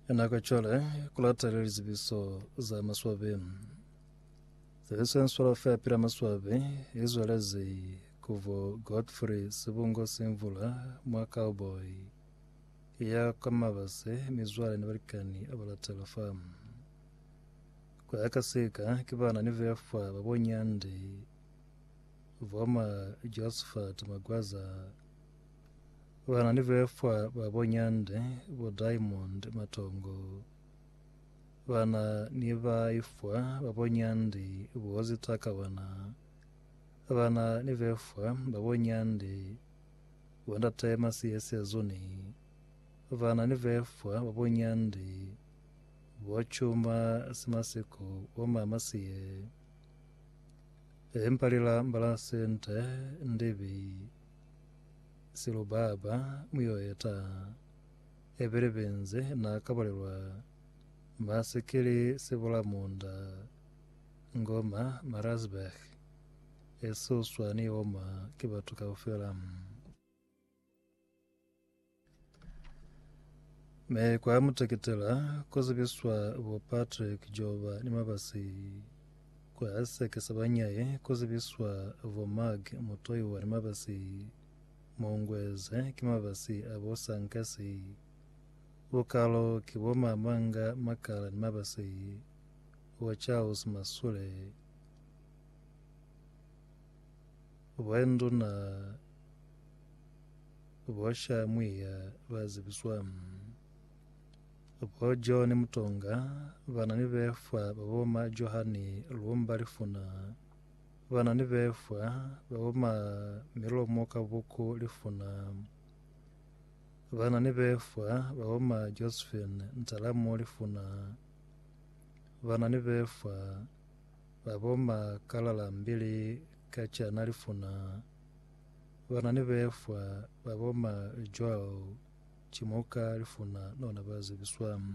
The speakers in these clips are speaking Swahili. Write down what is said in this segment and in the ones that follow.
Enakachole kulatele lizibiso za maswabe. Zebiso enswala fe pira maswabe izwelezi kuvo Godfrey Sibungo Simvula mwa cowboy ya kamabase mizwale nibalikani abalatela famu. Kwa yakasika kibana nivefwa babonyandi voma Josephat Magwaza bana nivefwa babonyande bo Diamond Matongo bana nivaifwa babonyandi bozitaka bana nivefwa babonyandi wandatema siyese zoni bana nivefwa babonyandi bochuma simasiko womamasiye empalila mbalasente ndibi silubaba muyoyeta ebelebenze nakabalelwa masikili sibulamunda ngoma Marazbek esuswa ni oma kibatuka ufelamu me kwa muteketela kozibiswa bo Patrick Joba ni mabasi kwa aseke sabanyaye kozibiswa bo Mag Mutoiwa ni mabasi Mongweze kimabasi abo Sankasi Bukalo kiboma manga makala ni mabasi wa Charles Masule wendu na washa mwiya bazibiswamu John Mutonga bana nivefwa baboma Johani Lumba lifuna bana nivefwa baboma Milomo Kabuku lifuna bana nivefwa baboma Josephine Ntalamu lifuna bana nivefwa baboma Kalala Mbili Kachana lifuna bana nivefwa baboma Joao Chimoka lifuna nona bazibiswamu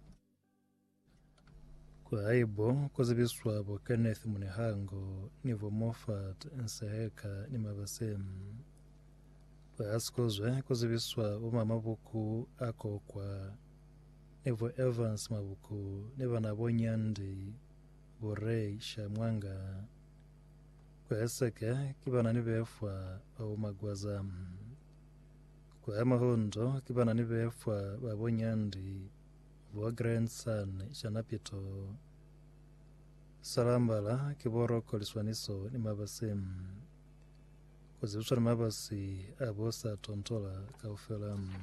kwa aibo kozibiswa bo Kenneth Munihango nivo Moffat Nseheka ni mabasemu kwa askozwe kozibiswa umamabuku akokwa nivo Evans mabuku niva nabonyandi Borei Shamwanga kwa eseke kibana nivefwa umagwazamu kwa amahondo kibana nivefwa babonyandi bo grandson Shanapito Salambala kiboroko liswaniso ni mabasemu kuzibiswa ni mabasi abosa tontola kaufelamu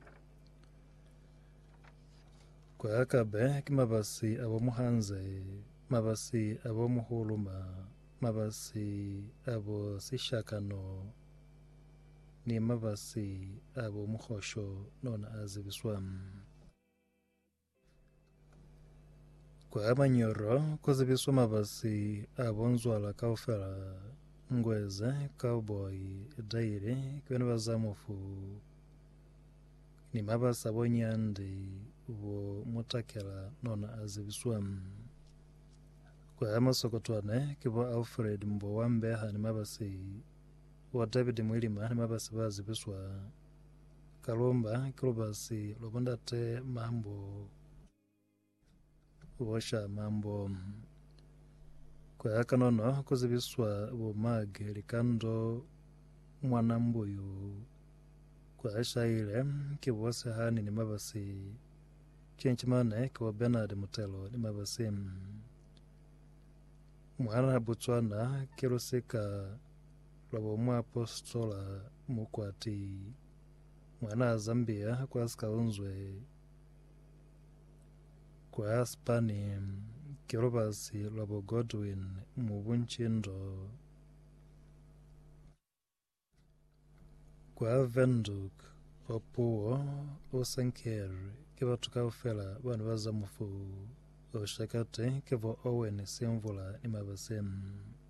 kwa akabe kimabasi abo Muhanze mabasi abo Muhuluma mabasi abo Sishakano ni mabasi abo Muhosho nona azibiswamu kwa amanyoro kozibiswa mabasi abo Nzwala kaufela Ngweze Cowboy Daire kwene bazamufu ni mabasi abo Nyandi bo Mutakela nona azibiswamu kwa amasokotwane kibo Alfred Mbo Wambeha ni mabasi wa David Mwilima ni mabasi bazibiswa Kalumba kilobasi lobondate mambo washa mambo kwa yakanono kozibiswa bo Mag Likando Mwanambuyu kwa ashaile kibose hani ni mabasi Chenchimane kwa Bernard Mutelo ni mabasi Mwana Botswana kirusika Lobo mwa Apostola Mukwati mwana Zambia kwa Skaunzwe kwa Aspani kirobasi Lobo Godwin Mubunchindo kwa Venduk Opuo Osanker kibatuka ufela bana bazamufu oshakate kivo Owen Simvula ni mabasemu